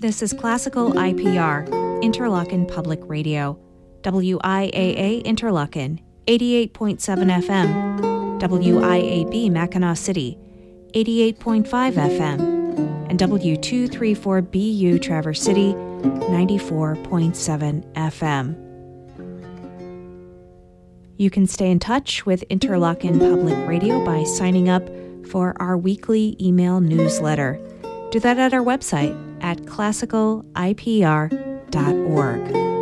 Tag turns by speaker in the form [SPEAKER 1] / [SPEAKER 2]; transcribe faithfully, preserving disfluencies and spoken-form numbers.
[SPEAKER 1] This is Classical I P R, Interlochen Public Radio, W I A A Interlochen, eighty-eight point seven F M, W I A B Mackinac City, eighty-eight point five F M, and W two thirty-four B U Traverse City, ninety-four point seven F M. You can stay in touch with Interlochen Public Radio by signing up for our weekly email newsletter. Do that at our website at classical I P R dot org.